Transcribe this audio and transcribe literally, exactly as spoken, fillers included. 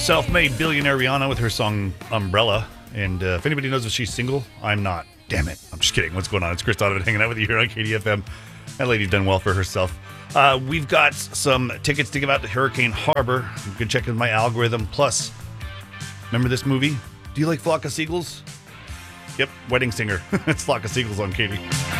Self-made billionaire Rihanna with her song Umbrella. And uh, if anybody knows if she's single, I'm not. Damn it. I'm just kidding. What's going on? It's Chris Donovan hanging out with you here on K D F M. That lady's done well for herself. Uh, we've got some tickets to give out to Hurricane Harbor. You can check in my algorithm. Plus, remember this movie? Do you like Flock of Seagulls? Yep, Wedding Singer. It's Flock of Seagulls on Katie.